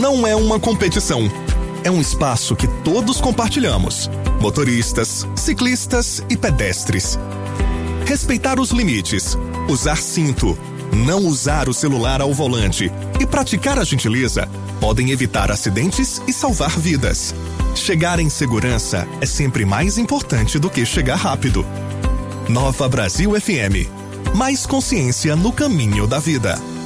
não é uma competição. É um espaço que todos compartilhamos. Motoristas, ciclistas e pedestres. Respeitar os limites, usar cinto, não usar o celular ao volante e praticar a gentileza podem evitar acidentes e salvar vidas. Chegar em segurança é sempre mais importante do que chegar rápido. Nova Brasil FM. Mais consciência no caminho da vida.